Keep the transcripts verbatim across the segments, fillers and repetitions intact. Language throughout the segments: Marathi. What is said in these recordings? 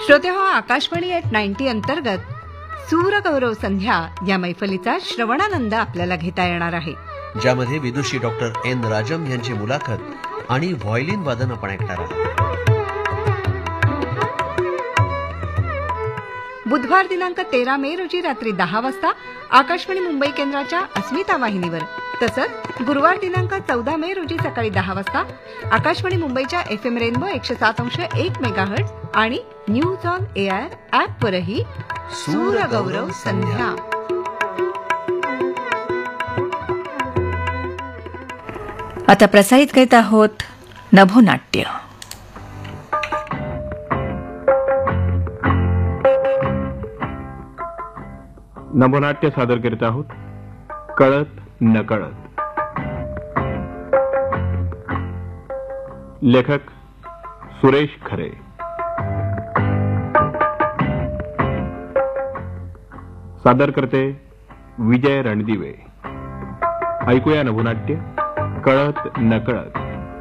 श्रोते हो, आकाशवाणी एट नाईन्टी अंतर्गत सूरगौरव संध्या या मैफलीचा श्रवणानंद आपल्याला घेता येणार आहे, ज्यामध्ये विदुषी डॉक्टर एन राजम यांची मुलाखत आणि व्हायोलिन वादन आपण ऐकणार आहोत. बुधवार दिनांक तेरा मे रोजी रात्री दहा वाजता आकाशवाणी मुंबई केंद्राच्या अस्मिता वाहिनीवर, तसंच गुरुवार दिनांक चौदा मे रोजी सकाळी दहा वाजता आकाशवाणी मुंबईच्या एफ एम रेनबो एकशे सात अंश एक मेगाहर्ट्ज आणि न्यूज ऑन एआर ऍपवरही सूरगौरव संध्या. आता प्रसारित करीत आहोत नभोनाट्य. नभोनाट्य सादर करीत आहोत कळत नकळत. लेखक सुरेश खरे. सादर करते विजय रणदिवे. ऐकूया नभोनाट्य कळत नकळत.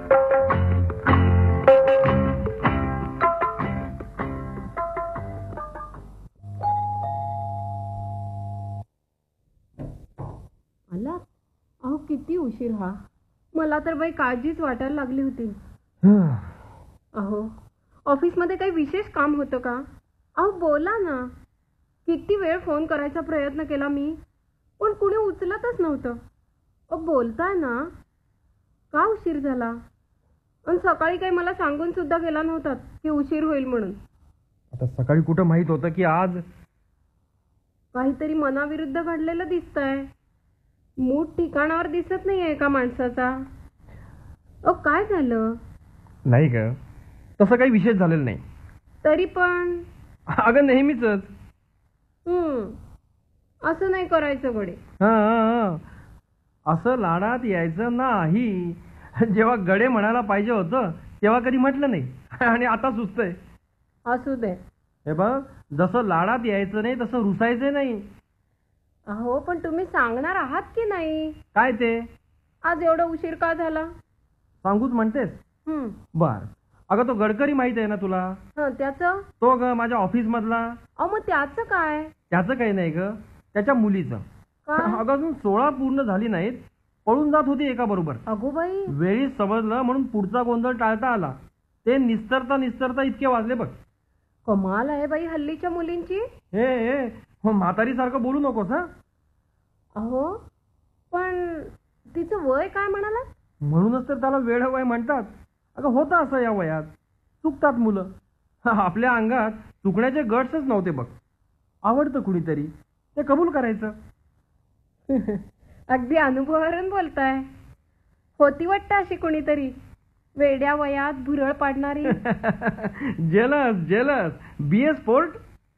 आला? अहो किती उशीर हा. मला तर बाई काळजीच वाटायला लागली होती. अहो ऑफिसमध्ये काही विशेष काम होतं का? अहो बोला ना. किती वेळ फोन करायचा प्रयत्न केला मी, पण कुणी उचलतच नव्हतं. अहो बोलताय ना. का उशीर झाला? आणि सकाळी काही मला सांगून सुद्धा गेला नव्हतात की उशीर होईल म्हणून. आता सकाळी कुठं माहित होतं की आज काहीतरी मनाविरुद्ध घडलेलं दिसतंय. मूड ठिकाणावर दिसत नाहीये एका माणसाचा. अहो काय झालं? नाही का, तसं काही विशेष झालेलं नाही. तरी पण अगं नेहमीच. हम्म असं नाही करायचं गडे. हा, असं लाडात यायचं नाही. जेव्हा गडे म्हणायला पाहिजे होतं तेव्हा कधी म्हटलं नाही, आणि आता सुचतंय. असू दे. हे बघ, जसं लाडात यायचं नाही तसं रुसायचं नाही. अहो पण तुम्ही सांगणार आहात की नाही? काय ते? आज एवढा उशीर का झाला? सांगूच म्हणतेस? हम्म बर. अगं तो गडकरी माहित आहे ना तुला? हं, त्याचं? तो ग माझ्या ऑफिस मधला. अहो मग त्याचं काय? त्याचं काही नाही ग, त्याच्या मुलीचं. अगं अजून सोळा पूर्ण झाली नाहीत, पळून जात होती एका बरोबर. अगो बाई. वेळीच समजलं म्हणून पुढचा गोंधळ टाळता आला. ते निस्तरता निस्तरता इतके वाजले बघ. कमाल आहे बाई हल्लीच्या मुलींची. हे हे म्हातारी सारखं बोलू नकोस हा. अहो पण तिचं वय काय म्हणाला? म्हणूनच तर त्याला वेळ वय म्हणतात. अगं होतं असं या वयात, चुकतात मुलं. आपल्या अंगात चुकण्याचे गट्सच नव्हते बघ. आवडतं कुणीतरी ते कबूल करायचं. अगदी अनुभवावरून बोलताय. होती वाटतं अशी कुणीतरी वेड्या वयात भुरळ पाडणारी. Jealous jealous B a sport.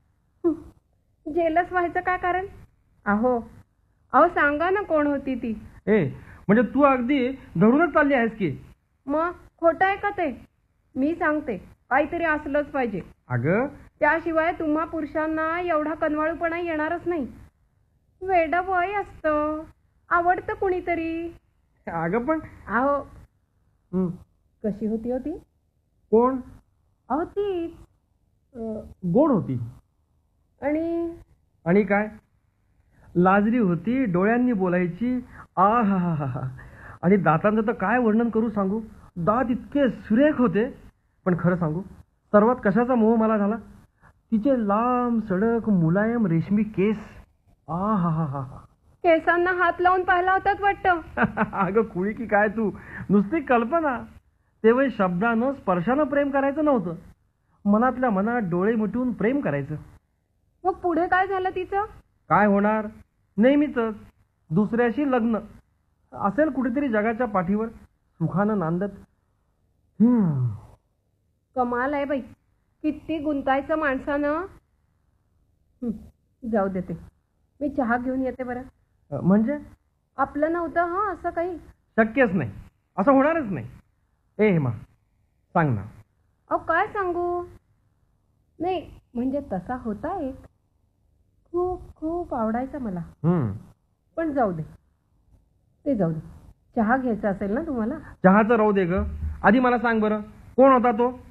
Jealous व्हायचं काय कारण? अहो अहो सांगा ना कोण होती ती. ए म्हणजे तू अगदी धरूनच चालली आहेस की? मग खोटं आहे का ते? मी सांगते काहीतरी असलंच पाहिजे. अगं त्याशिवाय तुम्हा पुरुषांना एवढा कनवाळूपणा येणारच नाही. वेड वय असतं, आवडतं कुणीतरी. अगं पण अहो कशी होती होती? कोण? अहो ती गोड होती. आणि आणि काय? लाजरी होती, डोळ्यांनी बोलायची. आ हा हा हा हा. आणि दातांचं तर काय वर्णन करू सांगू. दात इतके सुरेख होते. पण खरं सांगू, सर्वात कशाचा मोह मला झाला? तिचे लांब सडक मुलायम रेशमी केस. आ हा हा हा हा. केसांना हात लावून पाहिला होतात वाटतं. अगं खुळी की काय तू, नुसती कल्पना. तेव्हा शब्दानं स्पर्शानं प्रेम करायचं नव्हतं, मनातल्या मनात डोळे मिटून प्रेम करायचं. मग पुढे काय झालं तिचं? काय होणार, नेहमीच दुसऱ्याशी लग्न. असेल कुठेतरी जगाच्या पाठीवर सुखानं नांदत. हम्म कमाल आहे बाई, किती गुंतायचं माणसानं. जाऊ देते, मी चहा घेऊन येते बरं. म्हणजे आपलं नव्हतं हा असं काही? शक्यच नाही, असं होणारच नाही. ए हेमा सांग ना. अहो काय सांगू? नाही म्हणजे तसा होता एक, खूप खूप आवडायचा मला. पण जाऊ दे, ते जाऊ दे. चहा घ्यायचा असेल ना तुम्हाला? चहाचं राहू दे ग, आधी मला सांग बरं कोण होता तो?